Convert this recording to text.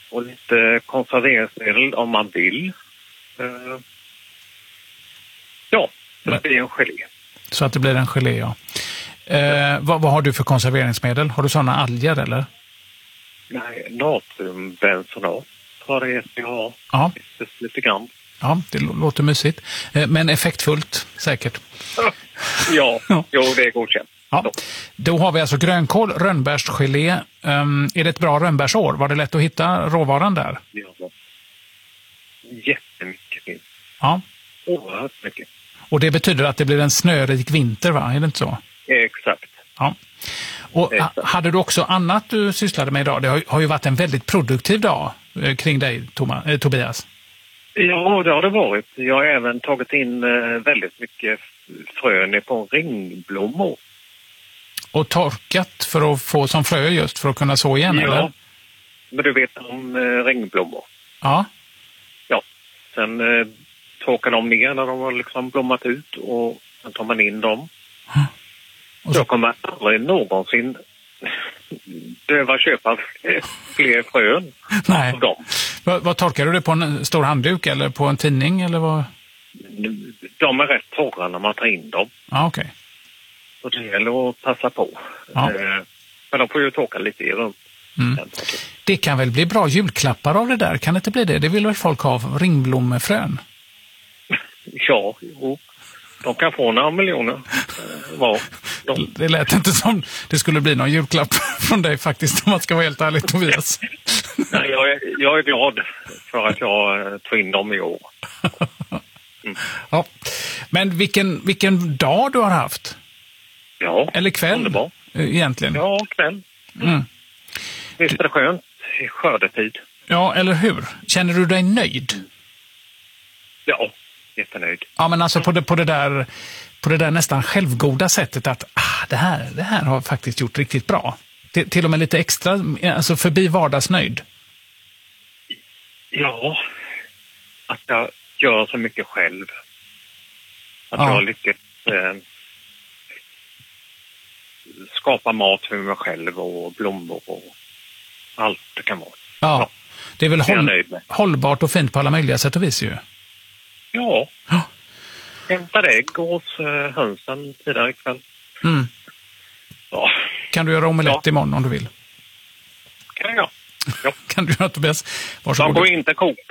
och lite konserveringsmedel om man vill. Ja, det blir en gelé. Så att det blir en gelé, ja. Vad har du för konserveringsmedel? Har du sådana alger eller? Nej, natriumbensonat tror jag det är som jag har. Ja. Lite grann. Ja, det låter mysigt. Men effektfullt, säkert. Ja, jo, det är godkänt. Ja. Då har vi alltså grönkål, rönnbärsgelé. Är det ett bra rönnbärsår? Var det lätt att hitta råvaran där? Ja. Jättemycket finns. Ja. Oerhört mycket. Och det betyder att det blir en snörik vinter, va? Är det inte så? Exakt. Ja. Och hade du också annat du sysslade med idag? Det har ju varit en väldigt produktiv dag kring dig, Tobias. Ja, det har det varit. Jag har även tagit in väldigt mycket frön på ringblommor. Och torkat för att få som frö just för att kunna så igen, eller? Men du vet om ringblommor. Ja. Ja, sen torkar de ner när de har liksom blommat ut och sen tar man in dem. Och så kommer aldrig någonsin behöva köpa fler frön. Nej. Vad torkar du det på? En stor handduk eller på en tidning? Eller vad? De är rätt torra när man tar in dem. Ja, okej. Så det gäller att passa på. Ja. Men de får ju torka lite i runt. Det kan väl bli bra julklappar av det där? Kan det inte bli det? Det vill väl folk ha, ringblommefrön? Ja, jo. De kan få några miljoner. Det lät inte som det skulle bli någon julklapp från dig faktiskt, om man ska vara helt ärlig, Tobias. Nej, jag är glad för att jag tog in dem i år. Ja. Men vilken dag du har haft? Ja, eller kväll? Underbar. Egentligen. Ja, kväll. Visst är det skönt i skördetid. Ja, eller hur? Känner du dig nöjd? Ja, jättenöjd. Ja, men alltså på det där nästan självgoda sättet att det här har faktiskt gjort riktigt bra. Till och med lite extra, alltså förbi vardagsnöjd. Ja, att jag gör så mycket själv. Att jag har lyckats skapa mat för mig själv och blommor och allt det kan vara. Ja. Det är väl hållbart och fint på alla möjliga sätt och vis ju. Ja. Hämtade ägg hos hönsen tidigare ikväll. Ja. Kan du göra omelett imorgon om du vill? Kan jag. Ja. Kan du göra, Tobias? Varsågod. De går inte koka.